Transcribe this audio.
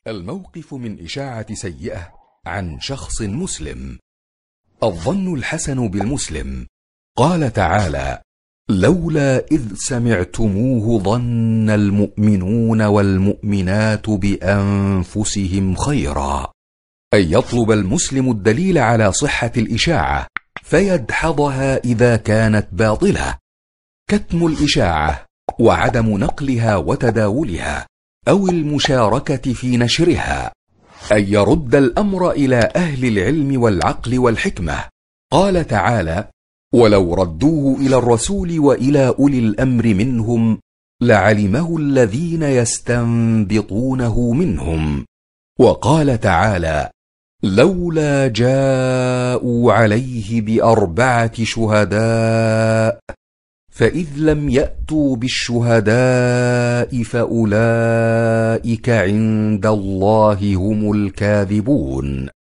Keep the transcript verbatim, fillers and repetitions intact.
الموقف من إشاعة سيئة عن شخص مسلم. الظن الحسن بالمسلم. قال تعالى: لولا إذ سمعتموه ظن المؤمنون والمؤمنات بأنفسهم خيرا. أن يطلب المسلم الدليل على صحة الإشاعة فيدحضها إذا كانت باطلة، كتم الإشاعة وعدم نقلها وتداولها أو المشاركة في نشرها. أن يرد الأمر إلى أهل العلم والعقل والحكمة. قال تعالى: ولو ردوه إلى الرسول وإلى أولي الأمر منهم لعلمه الذين يستنبطونه منهم. وقال تعالى: لولا جاءوا عليه بأربعة شهداء فإذ لم يأتوا بالشهداء فأولئك عند الله هم الكاذبون.